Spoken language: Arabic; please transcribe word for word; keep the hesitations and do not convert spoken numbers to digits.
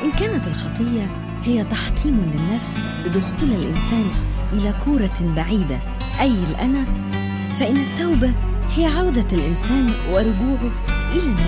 إن كانت الخطية هي تحطيم للنفس بدخول الإنسان إلى كورة بعيدة أي الأنا، فإن التوبة هي عودة الإنسان ورجوعه إلى